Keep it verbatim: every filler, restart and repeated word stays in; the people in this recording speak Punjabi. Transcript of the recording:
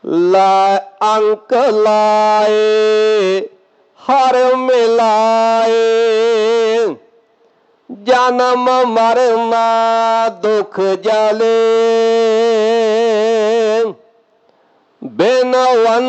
ला अंक लाए हर मिलाए, जन्म मरना दुख जाले, बिन वन